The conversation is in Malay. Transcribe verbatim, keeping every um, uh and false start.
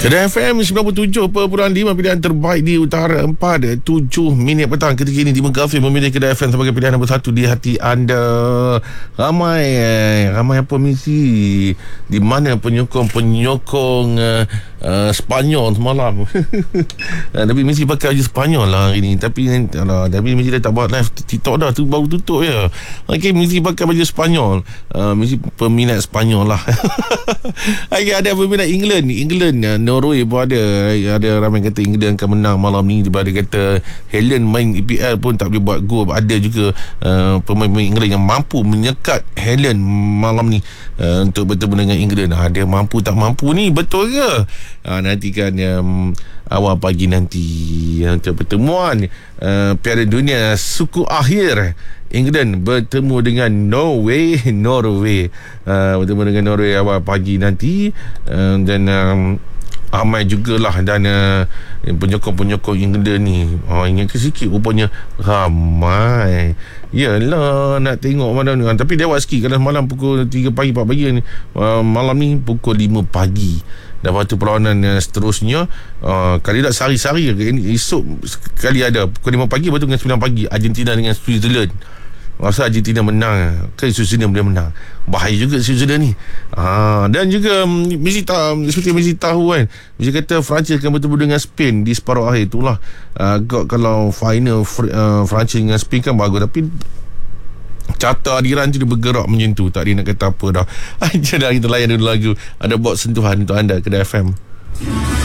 Kedai F M sembilan puluh tujuh perpuluhan lima pilihan terbaik di Utara. Empat tujuh minit petang ketika ini di Megafir memilih Kedai F M sebagai pilihan nombor satu di hati anda. Ramai Ramai apa misi di mana penyokong-penyokong uh, uh, Sepanyol semalam. Tapi misi pakai baju Sepanyol lah hari ni. Tapi alah, tapi misi dah tak buat live TikTok dah, tu baru tutup ya. Okey, misi pakai baju Sepanyol. Uh, misi peminat Sepanyol lah. Okay, ada peminat England England uh, Norway pun ada. Ada ramai kata England akan menang malam ni. Dia ada kata Helen main E P L pun tak boleh buat gol. Ada juga uh, pemain-pemain England yang mampu menyekat Helen malam ni uh, untuk bertemu dengan England. Ada mampu tak mampu ni, betul ke? Uh, nantikan um, awal pagi nanti uh, untuk pertemuan uh, Piala Dunia suku akhir. England bertemu dengan Norway Norway uh, bertemu dengan Norway awal pagi nanti. uh, Dan um, ramai jugalah dan uh, penyokong-penyokong England ni oh, ingat ke sikit rupanya ramai. Yalah, nak tengok malam ni. Tapi lewat sikit. Kalau malam pukul tiga pagi empat pagi ni, uh, malam ni pukul lima pagi. Dan lepas tu perlawanan uh, seterusnya uh, kali tak sehari-sehari. Esok sekali ada pukul lima pagi, lepas tu dengan sembilan pagi Argentina dengan Switzerland. Masa Argentina menang, kan Switzerland boleh menang. Bahaya juga Switzerland ni. ha, Dan juga mesti tahu, seperti mesti tahu kan, mesti kata Perancis akan bertemu dengan Spain di separuh akhir. Itulah uh, kalau final uh, Perancis dengan Spain kan bagus. Tapi carta adiran tu dia bergerak macam tu. Tak ada nak kata apa dah. Jadi kita layan dulu lagu. Ada buat sentuhan untuk anda Kedai F M.